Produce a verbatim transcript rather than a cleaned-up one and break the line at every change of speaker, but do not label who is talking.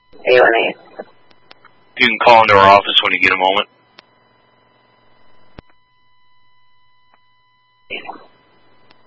eight one eight.
You can call into our office when you get a moment.